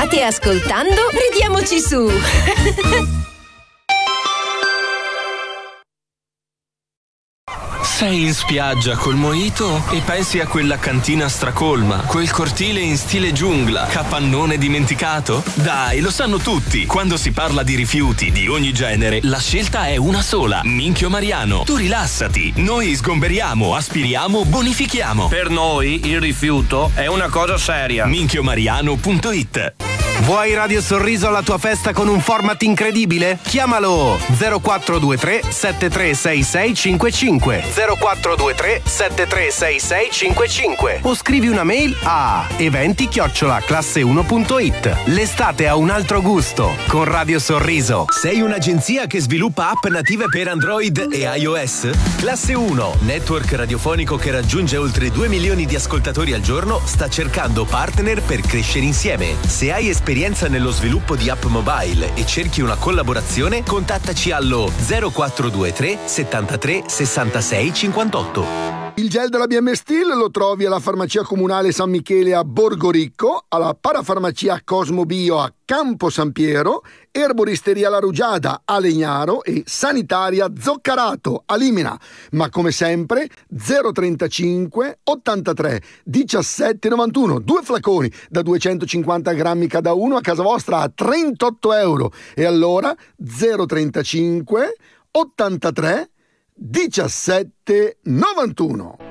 State ascoltando Ridiamoci su. Sei in spiaggia col mojito e pensi a quella cantina stracolma, quel cortile in stile giungla, capannone dimenticato? Dai, lo sanno tutti. Quando si parla di rifiuti di ogni genere, la scelta è una sola: Minchio Mariano. Tu rilassati, noi sgomberiamo, aspiriamo, bonifichiamo. Per noi il rifiuto è una cosa seria. minchiomariano.it. Vuoi Radio Sorriso alla tua festa con un format incredibile? Chiamalo 0423 736655 0423 736655 o scrivi una mail a eventi@classe1.it. L'estate ha un altro gusto con Radio Sorriso. Sei un'agenzia che sviluppa app native per Android e iOS? Classe 1, network radiofonico che raggiunge oltre 2 milioni di ascoltatori al giorno, sta cercando partner per crescere insieme. Se hai esperienza nello sviluppo di app mobile e cerchi una collaborazione, contattaci allo 0423 73 66 58. Il gel della BM Steel lo trovi alla farmacia comunale San Michele a Borgoricco, alla parafarmacia Cosmo Bio a Campo San Piero, erboristeria La Rugiada a Legnaro e sanitaria Zoccarato a Limina. Ma come sempre 035 83 17 91, 2 flaconi da 250 grammi cada uno a casa vostra a 38 euro. E allora 035 83 17 91.